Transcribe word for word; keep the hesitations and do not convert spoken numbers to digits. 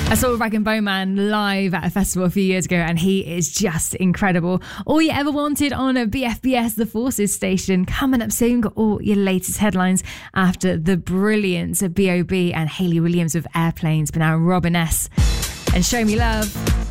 I saw Rag and Bone Man live at a festival a few years ago and he is just incredible. All you ever wanted on a B F B S The Forces station. Coming up soon, got all your latest headlines after the brilliance of B O B and Hayley Williams with Airplanes, but now Robin S. and Show Me Love.